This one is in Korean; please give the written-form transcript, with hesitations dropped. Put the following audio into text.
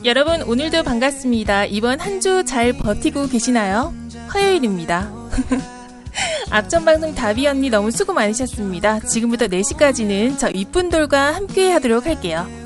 여러분 오늘도 반갑습니다. 이번 한 주 잘 버티고 계시나요? 화요일입니다. 앞전 방송 다비 언니 너무 수고 많으셨습니다. 지금부터 4시까지는 저 이쁜돌과 함께 하도록 할게요.